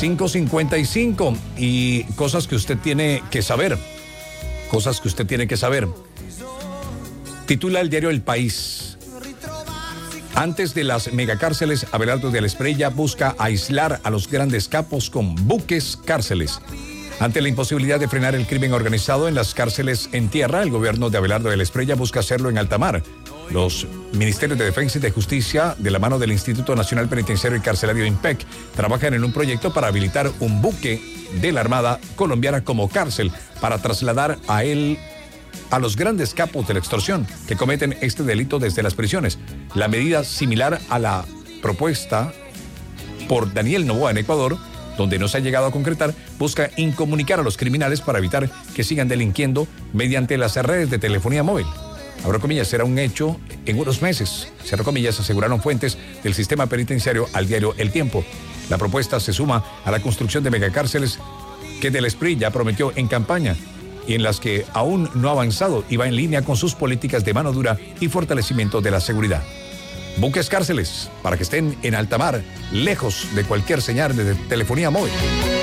5:55 y cosas que usted tiene que saber. Cosas que usted tiene que saber. Titula el diario El País. Antes de las megacárceles, Abelardo del Espriella busca aislar a los grandes capos con buques cárceles. Ante la imposibilidad de frenar el crimen organizado en las cárceles en tierra, el gobierno de Abelardo del Espriella busca hacerlo en alta mar. Los Ministerios de Defensa y de Justicia, de la mano del Instituto Nacional Penitenciario y Carcelario INPEC, trabajan en un proyecto para habilitar un buque de la Armada colombiana como cárcel para trasladar a los grandes capos de la extorsión que cometen este delito desde las prisiones. La medida, similar a la propuesta por Daniel Noboa en Ecuador, donde no se ha llegado a concretar, busca incomunicar a los criminales para evitar que sigan delinquiendo mediante las redes de telefonía móvil. Abro comillas, será un hecho en unos meses, cierro comillas, aseguraron fuentes del sistema penitenciario al diario El Tiempo. La propuesta se suma a la construcción de megacárceles que del Espriella prometió en campaña y en las que aún no ha avanzado y va en línea con sus políticas de mano dura y fortalecimiento de la seguridad. Buques cárceles para que estén en alta mar, lejos de cualquier señal de telefonía móvil.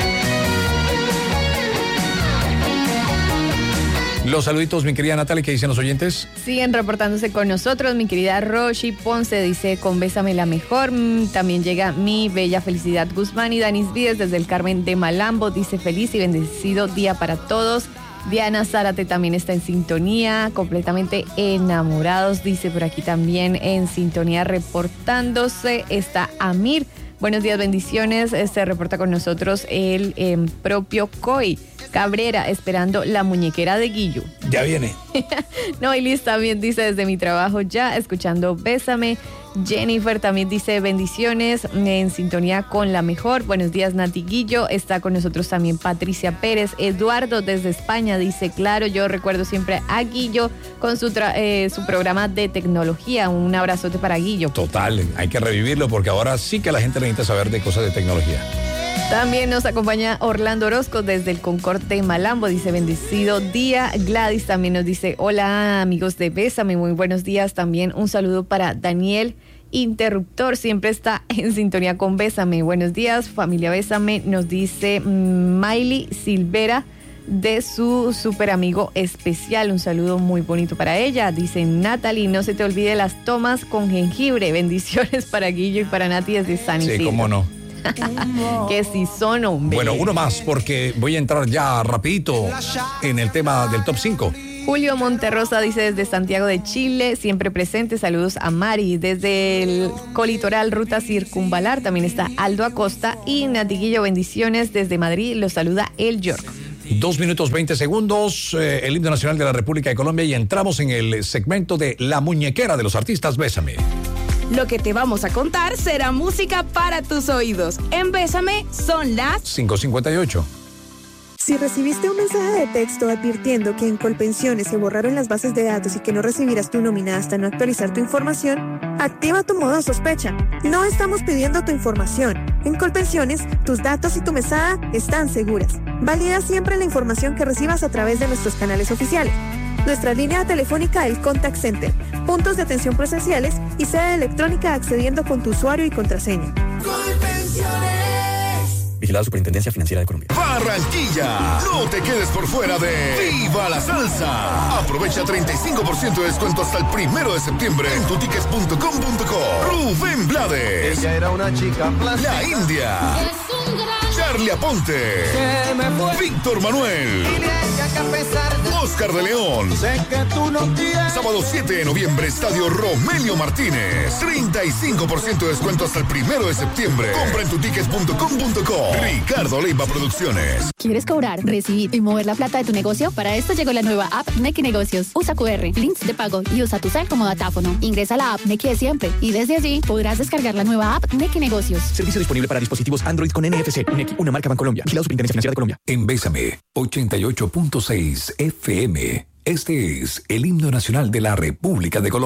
Los saluditos, mi querida Natalia, ¿qué dicen los oyentes? Siguen reportándose con nosotros. Mi querida Roshi Ponce dice, con Bésame la mejor. También llega mi bella Felicidad Guzmán y Danis Vides desde el Carmen de Malambo. Dice, feliz y bendecido día para todos. Diana Zárate también está en sintonía, completamente enamorados, dice por aquí también en sintonía reportándose. Está Amir. Buenos días, bendiciones. Se reporta con nosotros el propio Coy Cabrera, esperando la muñequera de Guillo. Ya viene. No, y Liz también dice, desde mi trabajo ya, escuchando Bésame. Jennifer también dice, bendiciones, en sintonía con la mejor. Buenos días, Nati Guillo. Está con nosotros también Patricia Pérez. Eduardo desde España dice, claro, yo recuerdo siempre a Guillo con su programa de tecnología. Un abrazote para Guillo. Total, hay que revivirlo porque ahora sí que la gente necesita saber de cosas de tecnología. También nos acompaña Orlando Orozco desde el Concord de Malambo, dice bendecido día. Gladys también nos dice, hola amigos de Bésame, muy buenos días. También un saludo para Daniel Interruptor, siempre está en sintonía con Bésame. Buenos días, familia Bésame, nos dice Miley Silvera de su super amigo especial. Un saludo muy bonito para ella. Dice Natalie, no se te olvide las tomas con jengibre. Bendiciones para Guillo y para Nati desde San Isidro. Sí, cómo no. Que si son, hombre. Bueno, uno más porque voy a entrar ya rapidito en el tema del top 5. Julio Monterrosa dice desde Santiago de Chile, siempre presente, saludos a Mari. Desde el Colitoral Ruta Circunvalar también está Aldo Acosta y Natiguillo, bendiciones desde Madrid, los saluda El York. 2 minutos 20 segundos, el himno nacional de la República de Colombia, y entramos en el segmento de La Muñequera de los artistas Bésame. Lo que te vamos a contar será música para tus oídos. En Bésame son las 5:58. Si recibiste un mensaje de texto advirtiendo que en Colpensiones se borraron las bases de datos y que no recibirás tu nómina hasta no actualizar tu información, activa tu modo sospecha. No estamos pidiendo tu información. En Colpensiones, tus datos y tu mesada están seguras. Valida siempre la información que recibas a través de nuestros canales oficiales. Nuestra línea telefónica, el Contact Center, puntos de atención presenciales y sede electrónica accediendo con tu usuario y contraseña. Colpensiones. Vigilada Superintendencia Financiera de Colombia. Barranquilla, no te quedes por fuera de Viva la Salsa. Aprovecha 35% de descuento hasta el 1 de septiembre en tutickets.com.co. Rubén Blades. Ella era una chica plástica. La India. Charlie Aponte. Víctor Manuel. Oscar de León. Sé que tú no quieres. Sábado 7 de noviembre, Estadio Romelio Martínez. 35% de descuento hasta el 1 de septiembre. Compra en tutickets.com.co. Ricardo Leiva Producciones. ¿Quieres cobrar, recibir y mover la plata de tu negocio? Para esto llegó la nueva app Nequi Negocios. Usa QR, links de pago y usa tu cel como datáfono. Ingresa a la app Nequi de siempre y desde allí podrás descargar la nueva app Nequi Negocios. Servicio disponible para dispositivos Android con NFC. Nequi, una marca Bancolombia. Vigilado Superintendencia Financiera de Colombia. En Bésame 88.6 FM. Este es el himno nacional de la República de Colombia.